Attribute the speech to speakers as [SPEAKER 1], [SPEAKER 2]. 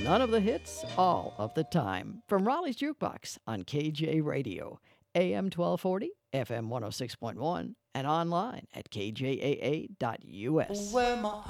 [SPEAKER 1] None of the hits, all of the time. From Raleigh's Jukebox on KJ Radio, AM 1240, FM 106.1, and online at kjaa.us.
[SPEAKER 2] Where my